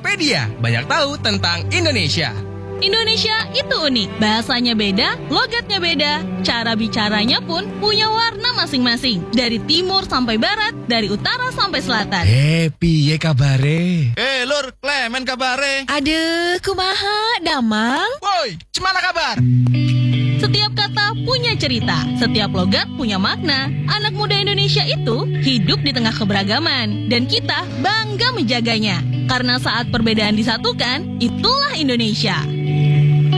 Tokopedia, banyak tahu tentang Indonesia. Indonesia itu unik, bahasanya beda, logatnya beda, cara bicaranya pun punya warna masing-masing. Dari timur sampai barat, dari utara sampai selatan. Piye kabare? Lur, Klemen kabare. Aduh, kumaha, damang? Woi, cemana kabar? Setiap kata punya cerita, setiap logat punya makna. Anak muda Indonesia itu hidup di tengah keberagaman, dan kita bangga menjaganya. Karena saat perbedaan disatukan, itulah Indonesia.